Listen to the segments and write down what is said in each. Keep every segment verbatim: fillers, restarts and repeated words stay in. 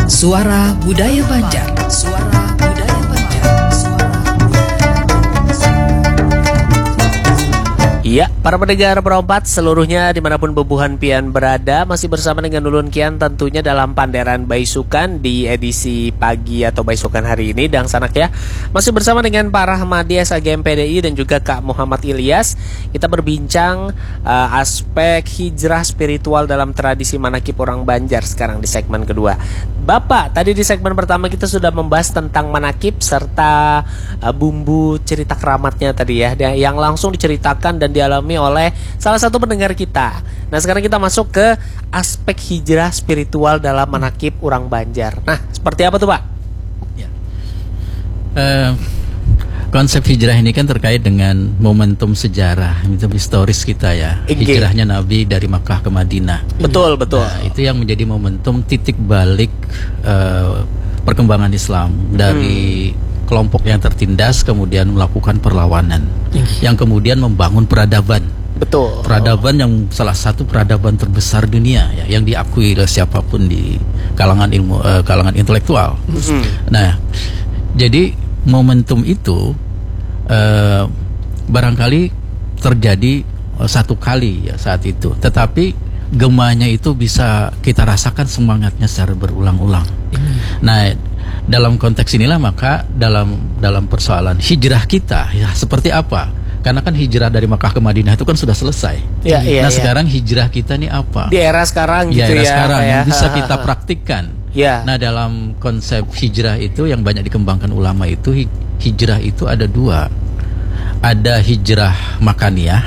Suara Budaya Banjar. Suara Budaya Banjar. Iya, para pendengar perompat seluruhnya dimanapun bebuhan pian berada, masih bersama dengan Ulun Kian tentunya dalam Panderan Baisukan di edisi pagi atau Baisukan hari ini. Dan sanak ya, masih bersama dengan Pak Rahmadi S A G M P D I dan juga Kak Muhammad Ilyas. Kita berbincang uh, aspek hijrah spiritual dalam tradisi manakib orang Banjar sekarang di segmen kedua. Bapak, tadi di segmen pertama kita sudah membahas tentang manakib serta uh, bumbu cerita keramatnya tadi ya, yang langsung diceritakan dan dialami oleh salah satu pendengar kita. Nah, sekarang kita masuk ke aspek hijrah spiritual dalam manakib orang Banjar. Nah, seperti apa tuh, Pak? Ya. Uh, konsep hijrah ini kan terkait dengan momentum sejarah, momentum historis kita ya. Ege. Hijrahnya Nabi dari Makkah ke Madinah. Betul, betul. Nah, itu yang menjadi momentum titik balik uh, perkembangan Islam dari hmm. kelompok yang tertindas kemudian melakukan perlawanan, hmm. yang kemudian membangun peradaban. Betul. Peradaban yang salah satu peradaban terbesar dunia ya, yang diakui oleh siapapun di kalangan ilmu, uh, kalangan intelektual. Hmm. Nah, jadi momentum itu uh, barangkali terjadi uh, satu kali ya saat itu, tetapi gemanya itu bisa kita rasakan semangatnya secara berulang-ulang. Hmm. Nah, dalam konteks inilah maka dalam dalam persoalan hijrah kita ya seperti apa? Karena kan hijrah dari Makkah ke Madinah itu kan sudah selesai. Ya, iya, nah iya. Sekarang hijrah kita nih apa? Di era sekarang ya, gitu era ya. sekarang ya. yang bisa kita praktikkan. Ya. Nah, dalam konsep hijrah itu yang banyak dikembangkan ulama itu hijrah itu ada dua. Ada hijrah makaniyah,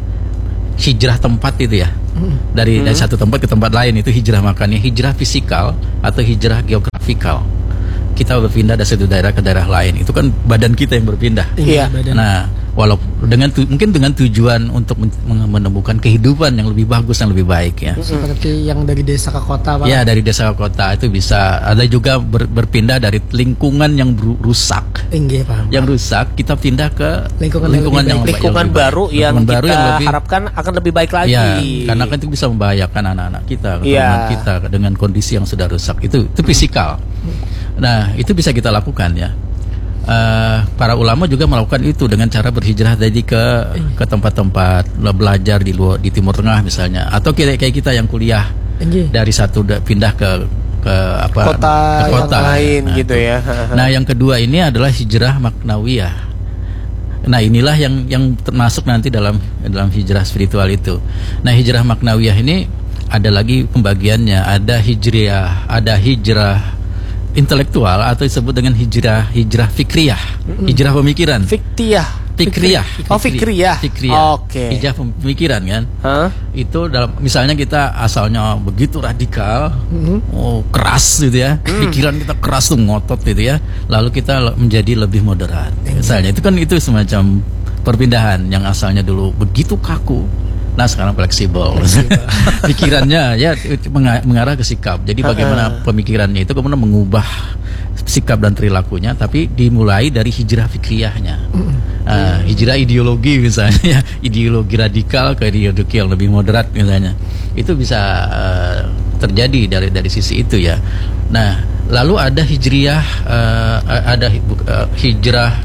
hijrah tempat itu ya. Dari hmm. dari satu tempat ke tempat lain itu hijrah makaniyah, hijrah fisikal atau hijrah geografikal. Kita berpindah dari satu daerah ke daerah lain, itu kan badan kita yang berpindah. Iya. Nah, walaupun dengan tu, mungkin dengan tujuan untuk men- menemukan kehidupan yang lebih bagus, yang lebih baik ya. Seperti yang dari desa ke kota, Pak. Ya, dari desa ke kota itu bisa. Ada juga ber, berpindah dari lingkungan yang ru- rusak. Enggak, paham. Yang rusak kita pindah ke lingkungan, lingkungan yang, yang, lebih, lingkungan yang baru lebih yang lingkungan kita baru yang lebih, harapkan akan lebih baik lagi. Ya, karena kan itu bisa membahayakan anak-anak kita, keturunan ya. kita dengan kondisi yang sudah rusak. Itu itu fisikal. Nah, itu bisa kita lakukan ya. Uh, para ulama juga melakukan itu dengan cara berhijrah tadi ke ke tempat-tempat belajar di luar di Timur Tengah misalnya, atau kayak kayak kita yang kuliah dari satu pindah ke ke apa kota, ke kota yang lain nah, gitu ya. Nah, yang kedua ini adalah hijrah maknawiyah. Nah, inilah yang yang termasuk nanti dalam dalam hijrah spiritual itu. Nah, hijrah maknawiyah ini ada lagi pembagiannya, ada hijriah, ada hijrah intelektual atau disebut dengan hijrah hijrah fikriyah, mm-hmm. hijrah pemikiran. Fiktiyah. Fikriyah. Oh, fikriyah. Fikriyah. Oke. Okay. Hijrah pemikiran kan. Huh? Itu dalam misalnya kita asalnya begitu radikal, mm-hmm. oh keras gitu ya. Mm. Pikiran kita keras tuh ngotot gitu ya. Lalu kita menjadi lebih moderat. Mm. Misalnya itu kan itu semacam perpindahan yang asalnya dulu begitu kaku. Nah, sekarang fleksibel. Pikirannya ya mengarah ke sikap. Jadi bagaimana pemikirannya itu kemudian mengubah sikap dan perilakunya, tapi dimulai dari hijrah fikriyahnya. Uh, hijrah ideologi misalnya, ideologi radikal ke ideologi yang lebih moderat misalnya. Itu bisa uh, terjadi dari dari sisi itu ya. Nah, lalu ada hijriyah, uh, ada uh, hijrah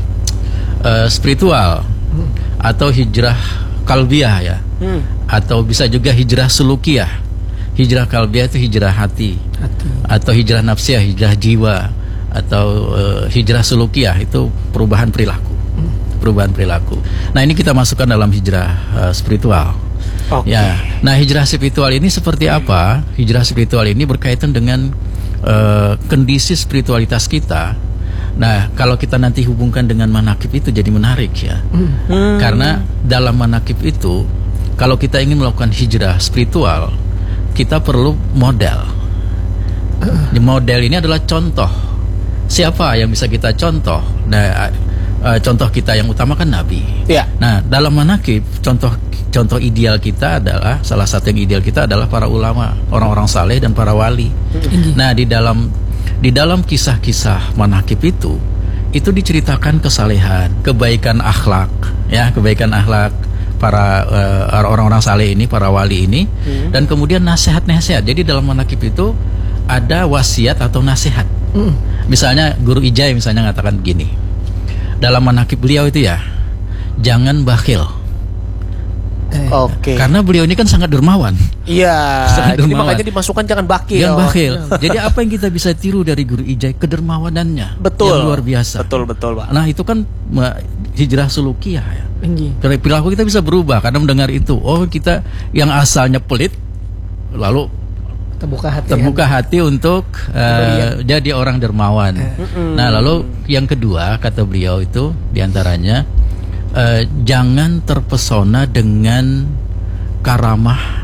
uh, spiritual atau hijrah kalbiyah ya, hmm. atau bisa juga hijrah sulukiyah. Hijrah kalbiyah itu hijrah hati, hati. Atau hijrah nafsiyah, hijrah jiwa, atau uh, hijrah sulukiyah itu perubahan perilaku, hmm. perubahan perilaku. Nah, ini kita masukkan dalam hijrah uh, spiritual. Okay. Ya, nah hijrah spiritual ini seperti apa? Hijrah spiritual ini berkaitan dengan uh, kondisi spiritualitas kita. Nah, kalau kita nanti hubungkan dengan manakib itu jadi menarik ya. Hmm. Karena dalam manakib itu, kalau kita ingin melakukan hijrah spiritual, kita perlu model. Uh. Model ini adalah contoh. Siapa yang bisa kita contoh? Nah, uh, contoh kita yang utama kan Nabi. Yeah. Nah, dalam manakib, contoh contoh ideal kita adalah, salah satu yang ideal kita adalah para ulama, orang-orang saleh dan para wali. Hmm. Nah, di dalam Di dalam kisah-kisah manakib itu, itu diceritakan kesalehan, kebaikan akhlak, ya kebaikan akhlak para uh, orang-orang saleh ini, para wali ini, hmm. dan kemudian nasihat-nasihat. Jadi dalam manakib itu ada wasiat atau nasihat. Mm. Misalnya Guru Ijai misalnya mengatakan begini. Dalam manaqib beliau itu ya, jangan bakhil. Eh, Oke. Karena beliau ini kan sangat dermawan. Iya. Sangat Jadi dermawan. makanya dimasukkan jangan bakil. Jangan bakhil. Jadi apa yang kita bisa tiru dari Guru Ijai? Kedermawanannya Betul. yang luar biasa. Betul betul Pak. Nah itu kan ma- hijrah sulukiyah ya. tinggi. Perilaku kita bisa berubah karena mendengar itu. Oh kita yang asalnya pelit, lalu Terbuka hati. terbuka hati untuk uh, jadi orang dermawan. Nah lalu yang kedua kata beliau itu diantaranya uh, jangan terpesona dengan karamah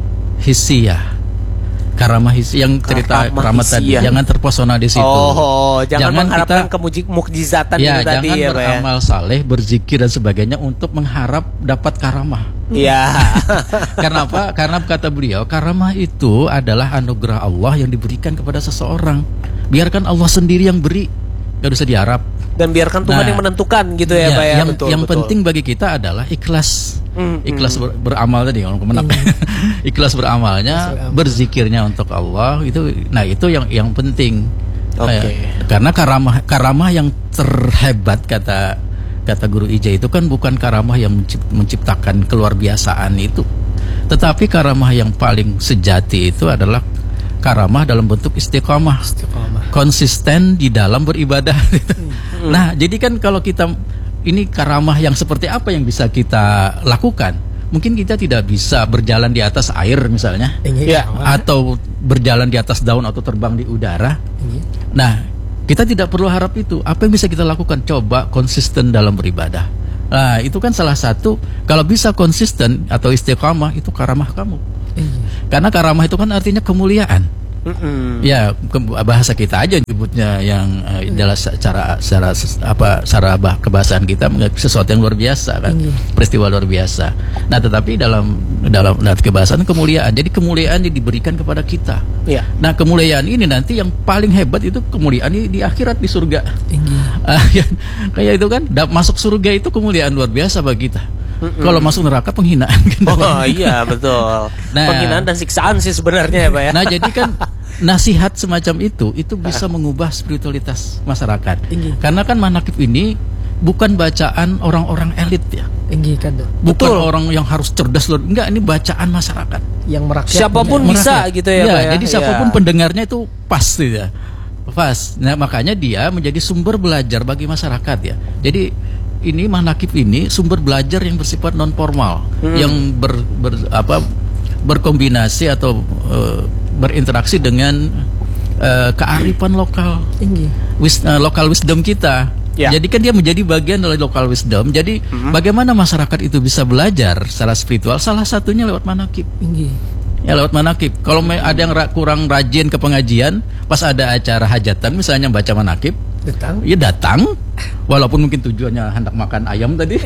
hissiyah. Karamah hisi yang cerita Karamah keramat tadi, hissiyah. jangan terpesona di situ. Oh, jangan, Jangan mengharapkan kita- kemuji- mukjizatan Ya, itu tadi jangan ya Pak ya. beramal saleh, berzikir dan sebagainya untuk mengharap dapat karamah. Iya. Karena apa? Karena kata beliau, karamah itu adalah anugerah Allah yang diberikan kepada seseorang. Biarkan Allah sendiri yang beri, gak usah diharap. Dan biarkan Tuhan Nah, yang menentukan gitu ya, Ya, Pak ya. yang Betul, yang betul. penting bagi kita adalah ikhlas. Mm, Ikhlas ber- beramal tadi orang kemenak. Ikhlas beramalnya, berzikirnya untuk Allah itu. Nah, itu yang yang penting. Oke. Kayak- Karena karamah karamah yang terhebat kata kata Guru Ijai itu kan bukan karamah yang mencipt- menciptakan keluar biasaan itu. Tetapi karamah yang paling sejati itu adalah karamah dalam bentuk istiqamah. Istiqomah. Konsisten di dalam beribadah. Nah, jadi kan kalau kita ini karamah yang seperti apa yang bisa kita lakukan? Mungkin kita tidak bisa berjalan di atas air misalnya, Tinggi. Ya. atau berjalan di atas daun atau terbang di udara. Tinggi. Nah, kita tidak perlu harap itu. Apa yang bisa kita lakukan? Coba konsisten dalam beribadah. Nah, itu kan salah satu. Kalau bisa konsisten atau istiqamah, itu karamah kamu. Tinggi. Karena karamah itu kan artinya kemuliaan. Mm-mm. Ya ke- bahasa kita aja nyebutnya yang uh, adalah secara secara ses- apa secara bah, kebahasaan kita menganggap sesuatu yang luar biasa kan, Tinggi. peristiwa luar biasa. Nah tetapi dalam dalam dalam kebahasaan kemuliaan, jadi kemuliaan yang diberikan kepada kita. Iya. Nah kemuliaan ini nanti yang paling hebat itu kemuliaan di, di akhirat di surga. Tinggi. Ah, ya, kayak itu kan da- masuk surga itu kemuliaan luar biasa bagi kita. Kalau masuk neraka penghinaan kan. Oh iya betul. Nah. Penghinaan dan siksaan sih sebenarnya ya Pak ya. Nah jadi kan nasihat semacam itu itu bisa mengubah spiritualitas masyarakat. Tinggi. Karena kan manaqib ini bukan bacaan orang-orang elit ya, Tinggi kan tuh. bukan Betul. orang yang harus cerdas luar. Enggak, ini bacaan masyarakat. Yang merakyat. Siapapun punya. bisa Merakyat. gitu ya, Pak ya. Jadi siapapun Iya. pendengarnya itu pas gitu ya. Pas. Nah makanya dia menjadi sumber belajar bagi masyarakat ya. Jadi ini manaqib ini sumber belajar yang bersifat non formal, Hmm. yang ber, ber- apa berkombinasi atau eh, berinteraksi dengan eh, kearifan lokal, Tinggi. wis, eh, lokal wisdom kita. Ya. Jadi kan dia menjadi bagian dari lokal wisdom. Jadi bagaimana masyarakat itu bisa belajar secara spiritual? Salah satunya lewat manaqib. Tinggi. Ya lewat manaqib. Kalau me- ada yang ra- kurang rajin ke pengajian, pas ada acara hajatan misalnya baca manaqib, Datang. ya datang. Walaupun mungkin tujuannya hendak makan ayam tadi.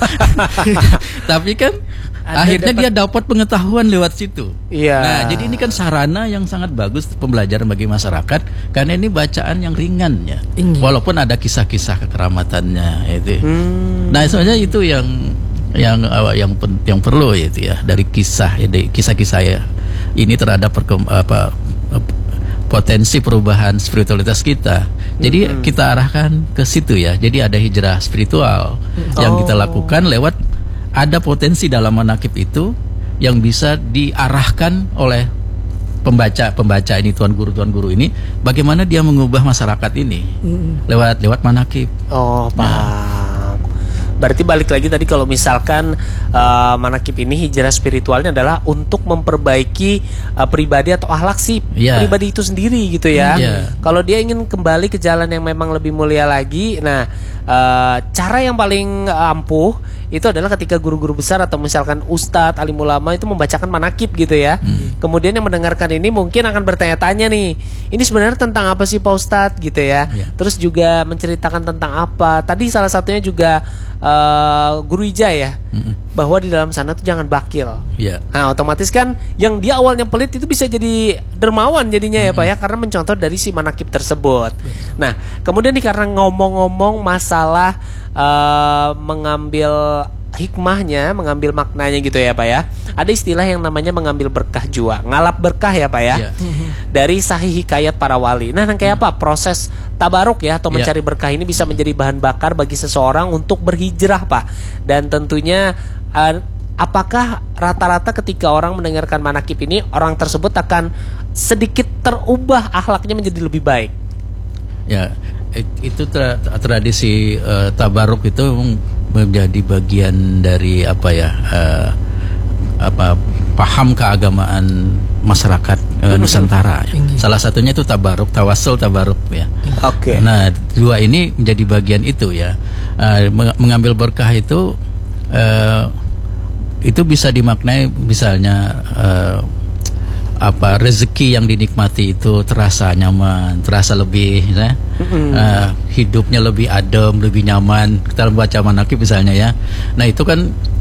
Tapi kan Ada akhirnya dapat- dia dapat pengetahuan lewat situ. Iya. Nah, jadi ini kan sarana yang sangat bagus pembelajaran bagi masyarakat karena ini bacaan yang ringan ya. Tinggi. Walaupun ada kisah-kisah kekeramatannya itu. Hmm. Nah, sebenarnya itu yang yang uh, yang pen- yang perlu itu ya dari kisah ya, dari kisah-kisah ya ini terhadap perkem- apa uh, potensi perubahan spiritualitas kita. Jadi kita arahkan ke situ ya. Jadi ada hijrah spiritual yang kita lakukan lewat ada potensi dalam manaqib itu yang bisa diarahkan oleh pembaca-pembaca ini tuan guru tuan guru ini bagaimana dia mengubah masyarakat ini lewat lewat manaqib. Oh, paham. Berarti balik lagi tadi kalau misalkan uh, manaqib ini hijrah spiritualnya adalah untuk memperbaiki uh, pribadi atau akhlak si Iya. pribadi itu sendiri gitu ya. Iya. Kalau dia ingin kembali ke jalan yang memang lebih mulia lagi, nah uh, cara yang paling ampuh itu adalah ketika guru-guru besar atau misalkan ustadz, alim ulama itu membacakan manaqib gitu ya. Kemudian yang mendengarkan ini mungkin akan bertanya-tanya nih, ini sebenarnya tentang apa sih Pak Ustadz gitu ya. Iya. Terus juga menceritakan tentang apa. Tadi salah satunya juga uh, Guru Ija ya, bahwa di dalam sana tuh jangan bakil. Ya. Nah otomatis kan yang dia awalnya pelit itu bisa jadi dermawan jadinya ya Pak ya, karena mencontoh dari si manaqib tersebut. Nah kemudian nih karena ngomong-ngomong masalah uh, mengambil hikmahnya, mengambil maknanya gitu ya Pak ya. Ada istilah yang namanya mengambil berkah jua, ngalap berkah ya Pak ya. Ya. Dari sahih hikayat para wali. Nah, yang kayak apa? Proses tabaruk ya atau Ya. mencari berkah ini bisa menjadi bahan bakar bagi seseorang untuk berhijrah Pak. Dan tentunya uh, apakah rata-rata ketika orang mendengarkan manakib ini, orang tersebut akan sedikit terubah akhlaknya menjadi lebih baik? Ya, it- itu tra- tradisi eh, tabaruk itu menjadi bagian dari apa ya? eh, apa paham keagamaan masyarakat eh, Nusantara. Ya. Salah satunya itu tabaruk, tawasul tabaruk ya. Oke. Nah, dua ini menjadi bagian itu ya. Eh, meng- mengambil berkah itu eh, itu bisa dimaknai misalnya eh, apa rezeki yang dinikmati itu terasa nyaman, terasa lebih ya. Eh, hidupnya lebih adem, lebih nyaman. Kita baca manakib misalnya ya. Nah, itu kan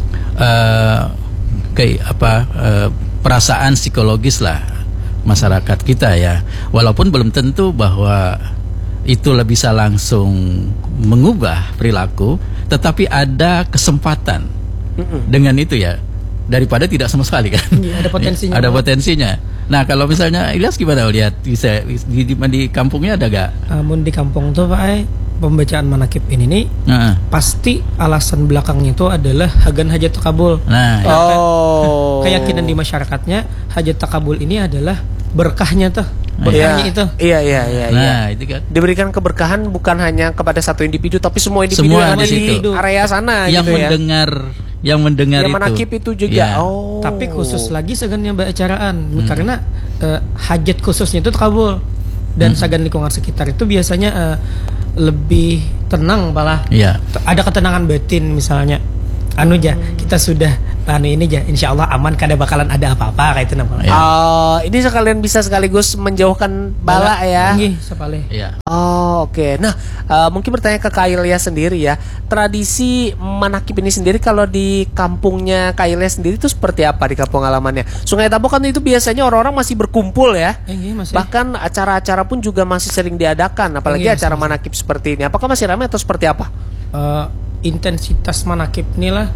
eh, kayak apa eh, perasaan psikologis lah masyarakat kita ya. Walaupun belum tentu bahwa itu bisa langsung mengubah perilaku, tetapi ada kesempatan dengan itu ya, daripada tidak sama sekali kan. Iya, ada potensinya. Ada potensinya. Nah, kalau misalnya Ilyas gimana lihat, bisa di, di, di kampungnya ada gak? Namun di kampung tuh Pak, eh, pembacaan manakib ini nih Nah, pasti alasan belakangnya itu adalah hagan hajat takabul. nah ya. Oh. Keyakinan di masyarakatnya hajat takabul ini adalah berkahnya tuh. Berkahnya Iya. itu. Iya, iya, iya, iya. Nah, itu kan Diberikan keberkahan bukan hanya kepada satu individu tapi semua individu Semua yang di ada di situ. area sana yang gitu ya. mendengar, yang mendengar Yang itu. manakib itu juga. Ya. Oh. Tapi khusus lagi sagannya bacaan karena eh, hajat khususnya itu takabul dan sagan lingkungan sekitar itu biasanya eh, lebih tenang malah. Iya. Ada ketenangan batin misalnya. Anu ja, kita sudah anu ini ja, insya Allah aman, kada bakalan ada apa-apa kayak itu namanya. Ya. Oh, ini sekalian bisa sekaligus menjauhkan bala ya. Nggih, sapale. Iya. Oh, oke. Nah, eh, mungkin bertanya ke Kak Ilya sendiri ya. Tradisi manakib ini sendiri kalau di kampungnya Kak Ilya sendiri itu seperti apa di kampung halamannya? Sungai Tabo kan itu biasanya orang-orang masih berkumpul ya. Eh, nggih, masih. Bahkan acara-acara pun juga masih sering diadakan, apalagi Iya, acara manakib seperti ini. Apakah masih ramai atau seperti apa? Eh, intensitas manakib inilah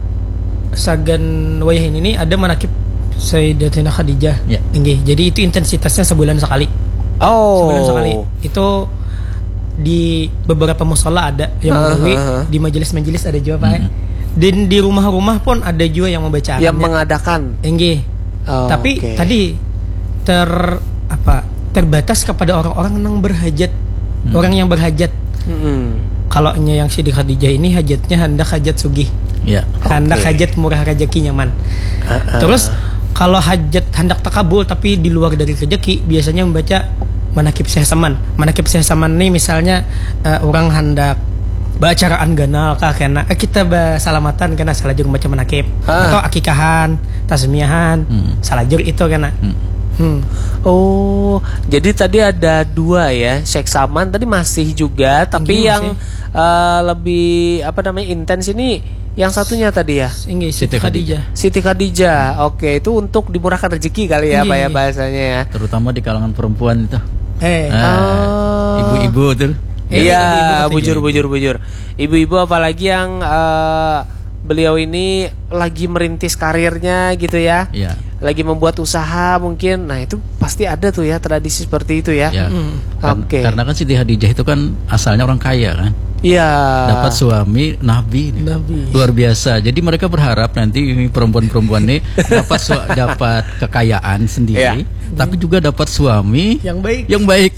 sagan wayah ini nih ada manakib Sayyidatina Khadijah. Ya. Nggih, jadi itu intensitasnya sebulan sekali. Oh. Sebulan sekali. Itu di beberapa musola ada yang Ah, melalui, ah, ah. di majelis-majelis ada juga Pak. Dan di rumah-rumah pun ada juga yang membaca Yang agamnya. mengadakan. Nggih. Oh, Tapi oke. tadi ter apa terbatas kepada orang-orang yang berhajat, orang yang berhajat. Mm-mm. Kalau yang Siti Khadijah ini hajatnya hendak hajat sugih, Iya. Oke. hendak hajat murah rezeki nyaman. Terus kalau hajat hendak takabul tapi di luar dari rezeki biasanya membaca manakib Syekh Saman. Manakib Syekh Saman nih misalnya eh, orang hendak bacaraan ganal kah kena eh, kita salamatan kena salajur baca manakib Ah. atau akikahan, tasmiahan, Hmm. salajur itu kena. Hmm. Oh, jadi tadi ada dua ya, Syekh Saman tadi masih juga, tapi Iya, yang eh, lebih apa namanya intens ini yang satunya tadi ya, Ini Siti Siti Khadijah. Siti Khadijah. Oke, itu untuk dimurahkan rezeki kali ya, Iya, Pak ya iya. bahasanya ya. Terutama di kalangan perempuan itu. Eh, Ah, Oh. ibu-ibu tuh. Iya, Iya, ibu-ibu bujur katanya. bujur bujur. Ibu-ibu apalagi yang eh, beliau ini lagi merintis karirnya gitu ya. Iya. Lagi membuat usaha mungkin. Nah, itu pasti ada tuh ya tradisi seperti itu ya. Ya. Hmm. Kan- Oke. Karena kan Siti Khadijah itu kan asalnya orang kaya kan. Iya. Dapat suami nabi, nih. Nabi. Luar biasa. Jadi mereka berharap nanti ini perempuan-perempuan ini dapat su- dapat kekayaan sendiri, tapi juga dapat suami yang baik. yang baik.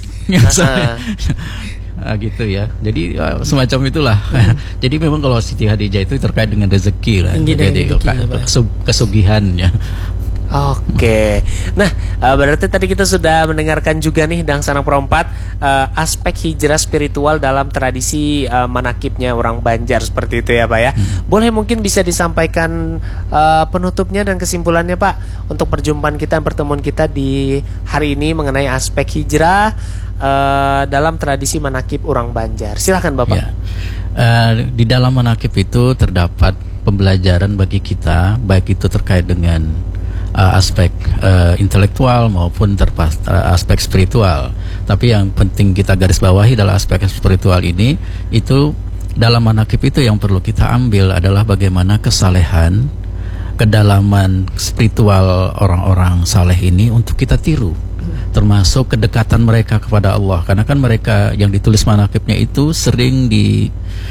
Nah, gitu ya. Jadi ya, semacam itulah. Jadi memang kalau Siti Khadijah itu terkait dengan rezeki lah. Tinggi dengan Jadi rezeki, ka- ya, Pak. kesu- kesugihan ya. Oke, nah eh, berarti tadi kita sudah mendengarkan juga nih Dang Sanang Perempat eh, aspek hijrah spiritual dalam tradisi eh, manakibnya orang Banjar seperti itu ya Pak ya. Boleh mungkin bisa disampaikan eh, penutupnya dan kesimpulannya Pak untuk perjumpaan kita, pertemuan kita di hari ini mengenai aspek hijrah eh, dalam tradisi manakib orang Banjar. Silakan Bapak. Ya. Eh, di dalam manakib itu terdapat pembelajaran bagi kita, baik itu terkait dengan uh, aspek uh, intelektual maupun terpas, uh, aspek spiritual. Tapi yang penting kita garis bawahi dalam aspek spiritual ini itu dalam manakib itu yang perlu kita ambil adalah bagaimana kesalehan, kedalaman spiritual orang-orang saleh ini untuk kita tiru, termasuk kedekatan mereka kepada Allah. Karena kan mereka yang ditulis manakibnya itu sering di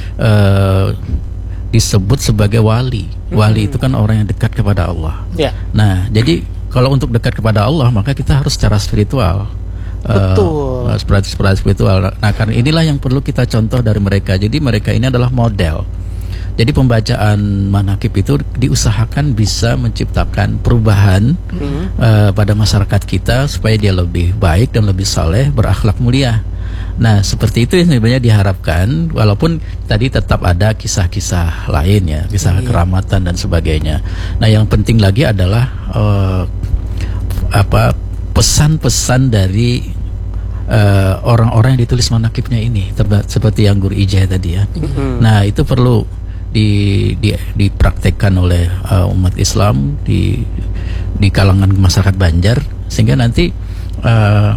uh, disebut sebagai wali. Wali itu kan orang yang dekat kepada Allah. Ya. Nah, jadi kalau untuk dekat kepada Allah maka kita harus secara spiritual. Betul. Uh, secara spiritual. Nah, karena inilah yang perlu kita contoh dari mereka. Jadi mereka ini adalah model. Jadi pembacaan manakib itu diusahakan bisa menciptakan perubahan mm-hmm. uh, pada masyarakat kita supaya dia lebih baik dan lebih saleh, berakhlak mulia. Nah, seperti itu yang sebenarnya diharapkan, walaupun tadi tetap ada kisah-kisah lain ya, kisah yeah. keramatan dan sebagainya. Nah, yang penting lagi adalah uh, apa pesan-pesan dari uh, orang-orang yang ditulis manakibnya ini, terba- seperti yang Guru Ijah tadi ya. Mm-hmm. Nah, itu perlu di, di dipraktekkan oleh uh, umat Islam di di kalangan masyarakat Banjar, sehingga nanti uh,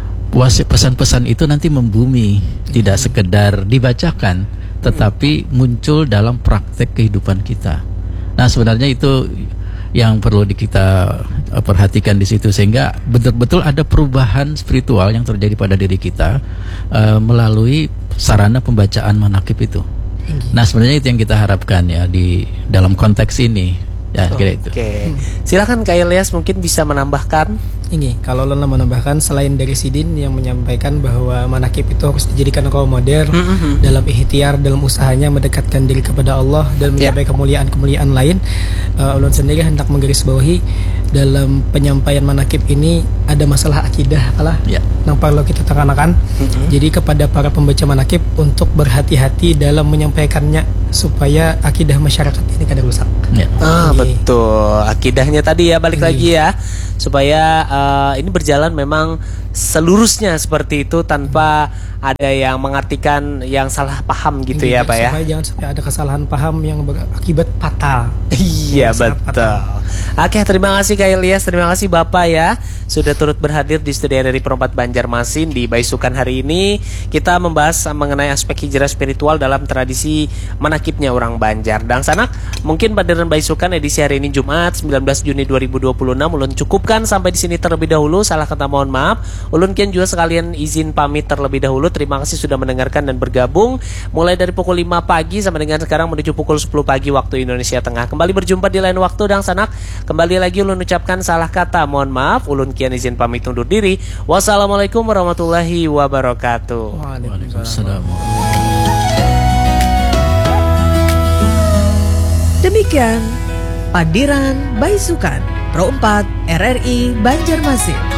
pesan-pesan itu nanti membumi, tidak sekedar dibacakan, tetapi muncul dalam praktek kehidupan kita. Nah, sebenarnya itu yang perlu di kita perhatikan di situ, sehingga betul-betul ada perubahan spiritual yang terjadi pada diri kita uh, melalui sarana pembacaan manakib itu. Nah, sebenarnya itu yang kita harapkan ya di dalam konteks ini. Ya, kira itu. Oke. Silakan Kak Ilyas mungkin bisa menambahkan. Ini kalau Lona menambahkan, selain dari Sidin yang menyampaikan bahwa manakib itu harus dijadikan role model mm-hmm. dalam ikhtiar, dalam usahanya mendekatkan diri kepada Allah dan mencapai yeah. kemuliaan-kemuliaan lain, uh, Ulun sendiri hendak menggarisbawahi dalam penyampaian manakib ini ada masalah akidah kalah yeah. yang perlu kita tekankan. Mm-hmm. Jadi kepada para pembaca manakib untuk berhati-hati dalam menyampaikannya supaya akidah masyarakat ini kada rusak. Yeah. Ah, betul. Akidahnya tadi ya, balik yeah. lagi ya, supaya uh, ini berjalan memang selurusnya seperti itu tanpa ada yang mengartikan yang salah paham gitu iya, ya Pak ya. Supaya jangan sampai ada kesalahan paham yang berakibat fatal. Iya betul. Oke, terima kasih Kak Ilyas, terima kasih Bapak ya sudah turut berhadir di studio dari Perompat Banjarmasin di Baisukan hari ini. Kita membahas mengenai aspek hijrah spiritual dalam tradisi manakibnya orang Banjar. Dan Sanak, mungkin Padaran Baisukan edisi hari ini Jumat sembilan belas Juni dua ribu dua puluh enam ulun cukupkan sampai di sini terlebih dahulu. Salah kata mohon maaf. Ulun kian juga sekalian izin pamit terlebih dahulu. Terima kasih sudah mendengarkan dan bergabung mulai dari pukul lima pagi sampai dengan sekarang menuju pukul sepuluh pagi waktu Indonesia Tengah. Kembali berjumpa di lain waktu dan Sanak. Kembali lagi ulun ucapkan salah kata mohon maaf. Ulun kian izin pamit undur diri. Wassalamualaikum warahmatullahi wabarakatuh. Waalaikumsalam. Demikian Padiran Baisukan Pro empat R R I Banjarmasin.